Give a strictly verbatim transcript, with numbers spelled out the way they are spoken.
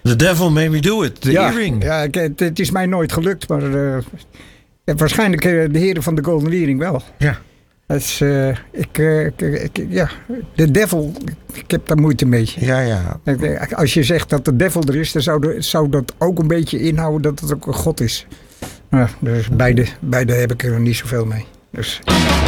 The devil made me do it. De ja, earring. Ja, ik, het, het is mij nooit gelukt, maar uh, waarschijnlijk uh, de heren van de Golden Earring wel. Ja. Dat is, uh, ik, uh, ik, ik, ja, de devil, ik heb daar moeite mee. Ja, ja. Als je zegt dat de devil er is, dan zou, de, zou dat ook een beetje inhouden dat het ook een god is. Nou, dus beide, beide heb ik er niet zoveel mee. Dus.